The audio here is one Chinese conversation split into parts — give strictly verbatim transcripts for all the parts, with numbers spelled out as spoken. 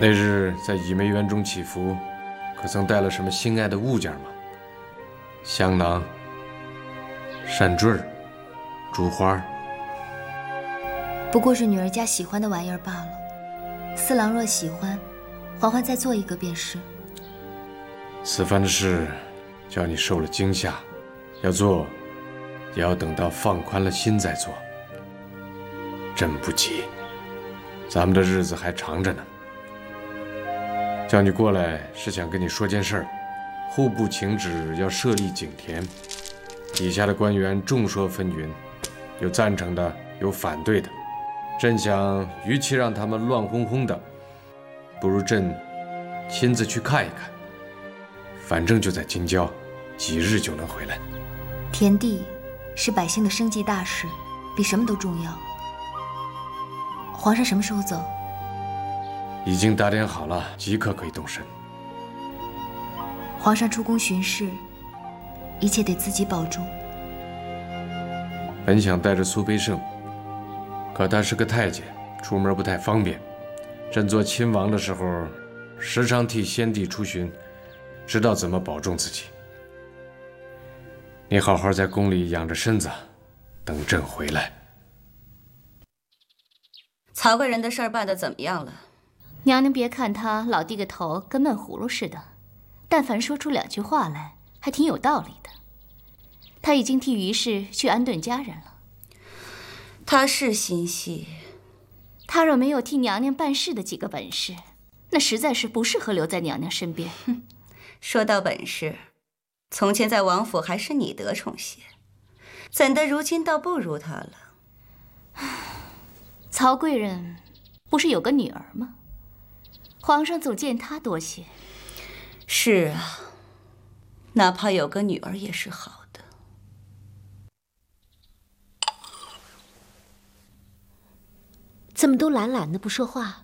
那日在倚梅园中祈福，可曾带了什么心爱的物件吗？香囊、扇坠、珠花， 不过是女儿家喜欢的玩意儿罢了。四郎若喜欢，嬛嬛再做一个便是。 此番的事，叫你受了惊吓，要做，也要等到放宽了心再做。朕不急，咱们的日子还长着呢。叫你过来是想跟你说件事儿，户部请旨要设立井田，底下的官员众说纷纭，有赞成的，有反对的。朕想，与其让他们乱哄哄的，不如朕亲自去看一看。反正就在京郊，几日就能回来。 田地是百姓的生计大事，比什么都重要。皇上什么时候走？ 已经打点好了，即刻可以动身。 皇上出宫巡视，一切得自己保重。 本想带着苏培盛，可他是个太监，出门不太方便。朕做亲王的时候，时常替先帝出巡，知道怎么保重自己。你好好在宫里养着身子，等朕回来。 曹贵人的事儿办得怎么样了？ 娘娘别看他老低个头，跟闷葫芦似的，但凡说出两句话来，还挺有道理的。他已经替于氏去安顿家人了。 他是心细， 他若没有替娘娘办事的几个本事，那实在是不适合留在娘娘身边。 哼，说到本事，从前在王府还是你得宠些，怎的如今倒不如他了？ 曹贵人不是有个女儿吗？皇上总见她多些。 是啊，哪怕有个女儿也是好的。 怎么都懒懒的不说话？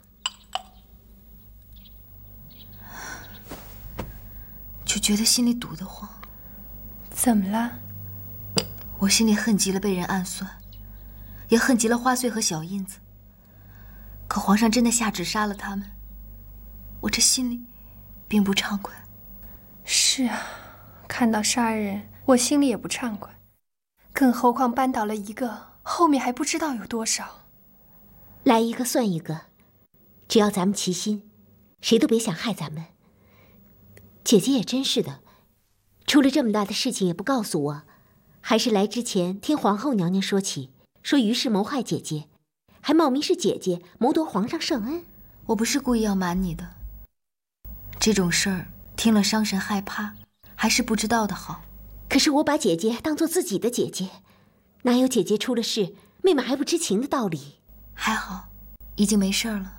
就觉得心里堵得慌。 怎么了？ 我心里恨极了被人暗算，也恨极了花穗和小印子。可皇上真的下旨杀了他们，我这心里并不畅快。 是啊，看到杀人，我心里也不畅快，更何况扳倒了一个，后面还不知道有多少。 来一个算一个，只要咱们齐心，谁都别想害咱们。姐姐也真是的，出了这么大的事情也不告诉我，还是来之前听皇后娘娘说起，说于氏谋害姐姐，还冒名是姐姐谋夺皇上圣恩。 我不是故意要瞒你的，这种事儿听了伤神害怕，还是不知道的好。 可是我把姐姐当做自己的姐姐，哪有姐姐出了事妹妹还不知情的道理？ 还好，已经没事了。